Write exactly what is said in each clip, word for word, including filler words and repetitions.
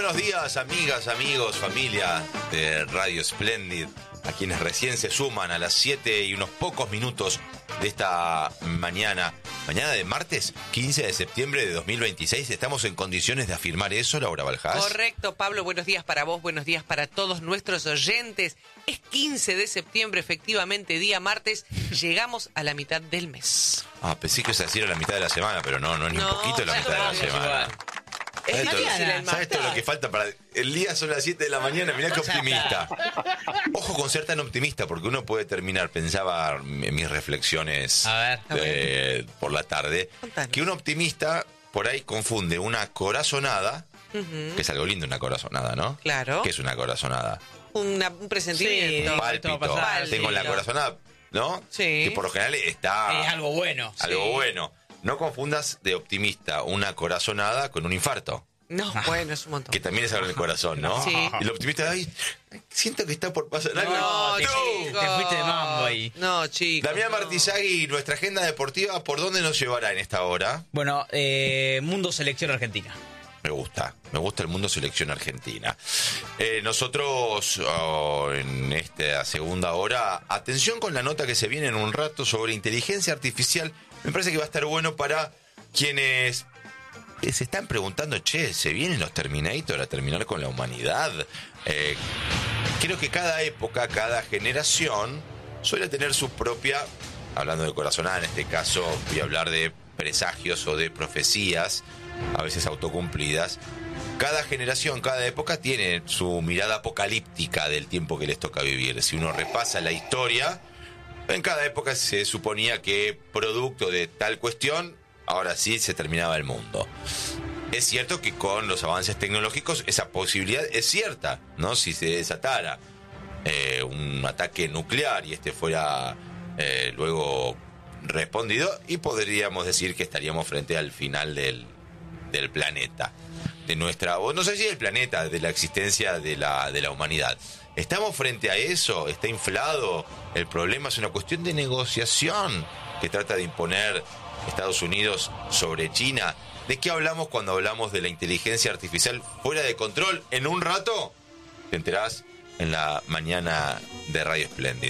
buenos días, amigas, amigos, familia de Radio Splendid, a quienes recién se suman a las siete y unos pocos minutos de esta mañana, mañana de martes quince de septiembre de dos mil veintiséis. ¿Estamos en condiciones de afirmar eso, Laura Baljás? Correcto, Pablo, buenos días para vos, buenos días para todos nuestros oyentes. Es quince de septiembre, efectivamente, día martes, llegamos a la mitad del mes. Ah, pensé que se hacía a la mitad de la semana, pero no, no es ni No, un poquito la mitad de la no, semana. Es ¿Sabes todo, difícil el ¿sabes martes. todo lo que falta para...? El día son las siete de la mañana, mirá qué optimista. Ojo con ser tan optimista, porque uno puede terminar, pensaba en mis reflexiones A ver. eh, por la tarde, Contanos. que un optimista por ahí confunde una corazonada, Ujú. que es algo lindo una corazonada, ¿no? Claro. ¿Qué es una corazonada? Una- un presentimiento. Sí, Pálpito. esto va a pasar, Tengo sí, la ¿no? corazonada, ¿no? Sí. Que por lo general está... Es algo bueno. algo Sí. bueno. No confundas de optimista una corazonada con un infarto. No, bueno, es un montón. Que también es algo del corazón, ¿no? Sí. Y el optimista, ay, siento que está por pasar algo. No, te- chicos. te fuiste de mambo ahí. No, chicos. Damián no. Martizagui, nuestra agenda deportiva, ¿por dónde nos llevará en esta hora? Bueno, eh, Mundo Selección Argentina. Me gusta, me gusta el mundo selección argentina. Eh, nosotros, oh, en esta segunda hora, atención con la nota que se viene en un rato sobre inteligencia artificial. Me parece que va a estar bueno para quienes eh, se están preguntando, che, ¿se vienen los Terminator a terminar con la humanidad? Eh, creo que cada época, cada generación suele tener su propia, hablando de corazonada en este caso, voy a hablar de presagios o de profecías, a veces autocumplidas. Cada generación, cada época tiene su mirada apocalíptica del tiempo que les toca vivir. Si uno repasa la historia, en cada época se suponía que producto de tal cuestión, ahora sí se terminaba el mundo. Es cierto que con los avances tecnológicos esa posibilidad es cierta, ¿no? Si se desatara eh, un ataque nuclear y este fuera eh, luego respondido, y podríamos decir que estaríamos frente al final del, del planeta, de nuestra, o no sé si del planeta, de la existencia de la, de la humanidad. ¿Estamos frente a eso? ¿Está inflado? El problema es una cuestión de negociación que trata de imponer Estados Unidos sobre China. ¿De qué hablamos cuando hablamos de la inteligencia artificial fuera de control? En un rato te enterás en la mañana de Radio Splendid.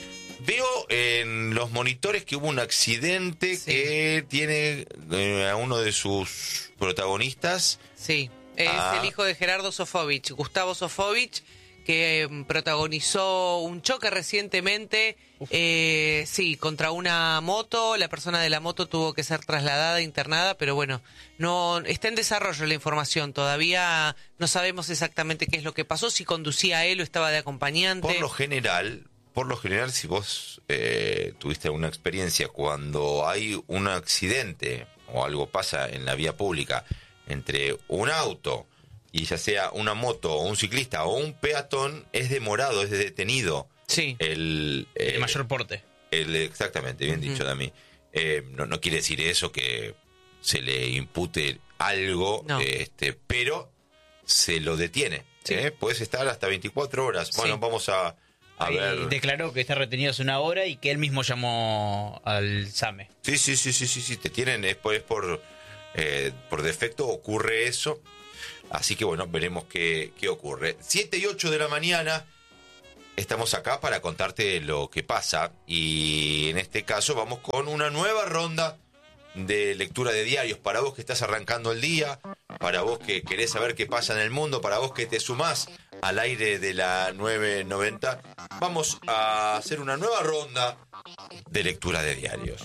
Veo en los monitores que hubo un accidente Sí. que tiene eh, a uno de sus protagonistas. Sí, es Ah. el hijo de Gerardo Sofovich, Gustavo Sofovich, que mm, protagonizó un choque recientemente, eh, sí, contra una moto. La persona de la moto tuvo que ser trasladada, internada, pero bueno, no está en desarrollo la información. Todavía no sabemos exactamente qué es lo que pasó, si conducía a él o estaba de acompañante. Por lo general, por lo general, si vos eh, tuviste alguna experiencia cuando hay un accidente o algo pasa en la vía pública entre un auto y ya sea una moto o un ciclista o un peatón, es demorado, es detenido. Sí. El, De eh, mayor porte. el- exactamente, bien Ujú. dicho, Dami. Eh, no, no quiere decir eso que se le impute algo, No. este, pero se lo detiene. Sí. ¿eh? Puedes estar hasta veinticuatro horas. Bueno, Sí. vamos a, a Ahí ver. declaró que está retenido hace una hora y que él mismo llamó al SAME. Sí, sí, sí, sí, sí, sí, te tienen, es por, es por, eh, por defecto ocurre eso. Así que bueno, veremos qué, qué ocurre. siete y ocho de la mañana, estamos acá para contarte lo que pasa. Y en este caso vamos con una nueva ronda de lectura de diarios. Para vos que estás arrancando el día, para vos que querés saber qué pasa en el mundo, para vos que te sumás al aire de la nueve noventa, vamos a hacer una nueva ronda de lectura de diarios.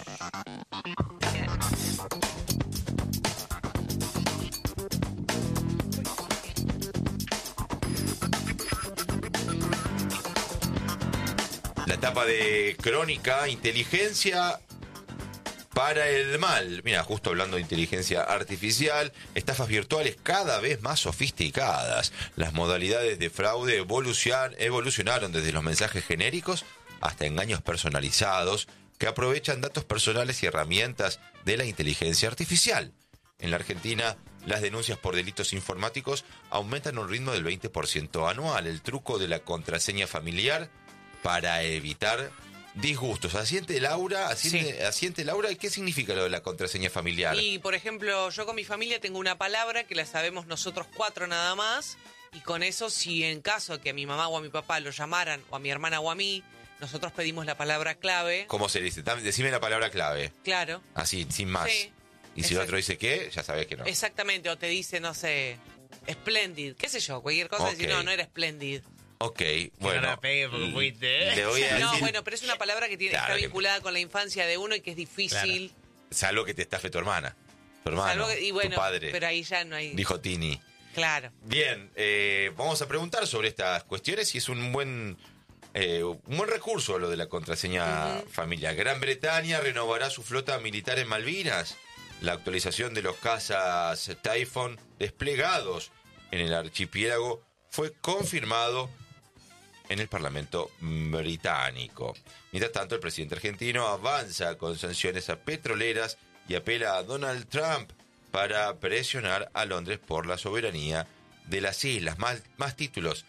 La etapa de Crónica, inteligencia para el mal. Mira, justo hablando de inteligencia artificial, estafas virtuales cada vez más sofisticadas. Las modalidades de fraude evolucion- evolucionaron desde los mensajes genéricos hasta engaños personalizados que aprovechan datos personales y herramientas de la inteligencia artificial. En la Argentina, las denuncias por delitos informáticos aumentan a un ritmo del veinte por ciento anual. El truco de la contraseña familiar para evitar disgustos. Asiente Laura, asiente, Sí. asiente Laura, ¿y qué significa lo de la contraseña familiar? Y, por ejemplo, yo con mi familia tengo una palabra que la sabemos nosotros cuatro nada más, y con eso, si en caso que a mi mamá o a mi papá lo llamaran, o a mi hermana o a mí, nosotros pedimos la palabra clave. ¿Cómo se dice? Dame- Decime la palabra clave. Claro. Así, sin más. Sí. Y si el Exacto. otro dice qué, ya sabés que no. Exactamente, o te dice, no sé, Splendid, qué sé yo, cualquier cosa, Ok. decir, no, no era Splendid. Ok, bueno. no la pegué porque l- fuiste, ¿eh? Le voy a No, decir, bueno, pero es una palabra que tiene, Claro está que- vinculada con la infancia de uno y que es difícil. salvo que te estafe tu hermana. Tu hermano, Salvo que- y bueno, tu padre, pero ahí ya no hay. dijo Tini. Claro. Bien, eh, vamos a preguntar sobre estas cuestiones y es un buen eh, un buen recurso lo de la contraseña Ujú. familiar. Gran Bretaña renovará su flota militar en Malvinas. La actualización de los cazas Typhoon desplegados en el archipiélago fue confirmado en el Parlamento británico. Mientras tanto, el presidente argentino avanza con sanciones a petroleras y apela a Donald Trump para presionar a Londres por la soberanía de las islas. Más, más títulos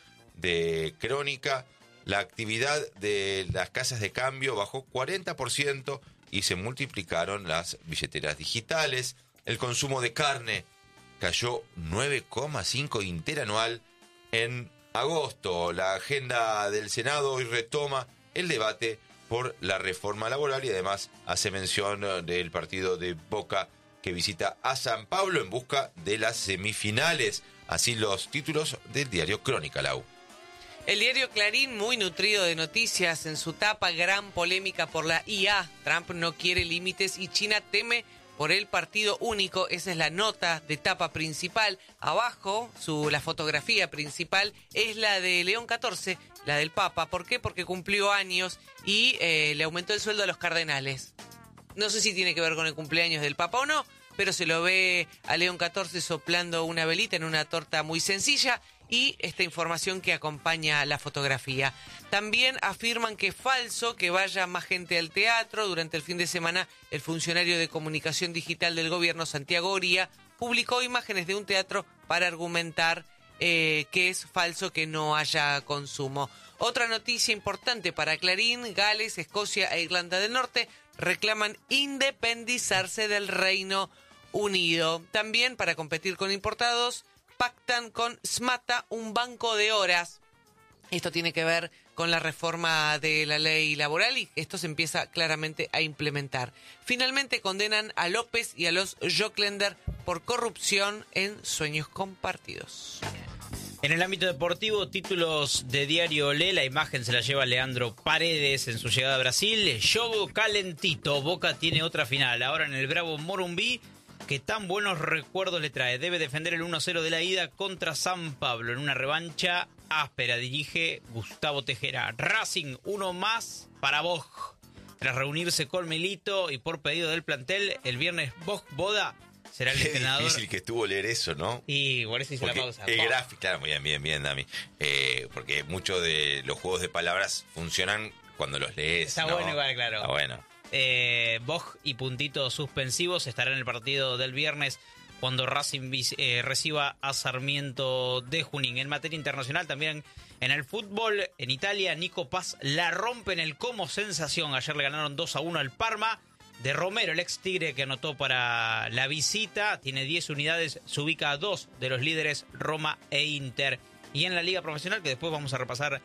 de crónica. La actividad de las casas de cambio bajó cuarenta por ciento y se multiplicaron las billeteras digitales. El consumo de carne cayó nueve coma cinco interanual en agosto. La agenda del Senado hoy retoma el debate por la reforma laboral y además hace mención del partido de Boca que visita a San Pablo en busca de las semifinales. Así los títulos del diario Crónica, Lau. El diario Clarín, muy nutrido de noticias, en su tapa, gran polémica por la I A. Trump no quiere límites y China teme por el partido único. Esa es la nota de tapa principal. Abajo, su, la fotografía principal es la de León catorce, la del Papa. ¿Por qué? Porque cumplió años y eh, le aumentó el sueldo a los cardenales. No sé si tiene que ver con el cumpleaños del Papa o no, pero se lo ve a León catorce soplando una velita en una torta muy sencilla y esta información que acompaña la fotografía. También afirman que es falso que vaya más gente al teatro. Durante el fin de semana, el funcionario de comunicación digital del gobierno, Santiago Oría, publicó imágenes de un teatro para argumentar eh, que es falso que no haya consumo. Otra noticia importante para Clarín: Gales, Escocia e Irlanda del Norte reclaman independizarse del Reino Unido. También, para competir con importados, pactan con Smata un banco de horas. Esto tiene que ver con la reforma de la ley laboral y esto se empieza claramente a implementar. Finalmente condenan a López y a los Joclender por corrupción en sueños compartidos. En el ámbito deportivo, títulos de Diario Olé, la imagen se la lleva Leandro Paredes en su llegada a Brasil. Jogo calentito, Boca tiene otra final, ahora en el Bravo Morumbi, que tan buenos recuerdos le trae. Debe defender el uno a cero de la ida contra San Pablo en una revancha áspera. Dirige Gustavo Tejera. Racing, uno más para Bosch. Tras reunirse con Milito y por pedido del plantel, el viernes Bosch Boda será el Qué entrenador. difícil que estuvo leer eso, ¿no? Y por eso hice la Porque pausa. el Bosch. gráfico, claro, muy bien, bien, bien, Dami. Eh, porque muchos de los juegos de palabras funcionan cuando los lees. Está ¿no? bueno igual, claro. Está bueno. Eh, Bosch y puntitos suspensivos estará en el partido del viernes cuando Racing vis- eh, reciba a Sarmiento de Junín. En materia internacional, también en el fútbol, en Italia, Nico Paz la rompe en el Como sensación. Ayer le ganaron dos a uno al Parma. De Romero, el ex Tigre que anotó para la visita, tiene diez unidades, se ubica a dos de los líderes, Roma e Inter. Y en la Liga Profesional, que después vamos a repasar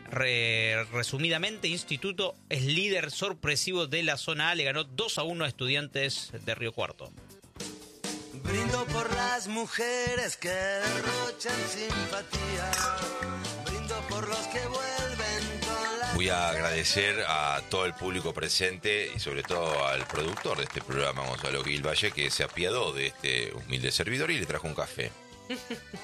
Re, resumidamente, Instituto es líder sorpresivo de la zona A, le ganó dos a uno a Estudiantes de Río Cuarto. Brindo por las mujeres que derrochan simpatía. Brindo por los que vuelven con la... Voy a agradecer a todo el público presente y sobre todo al productor de este programa, Gonzalo Gil Valle, que se apiadó de este humilde servidor y le trajo un café.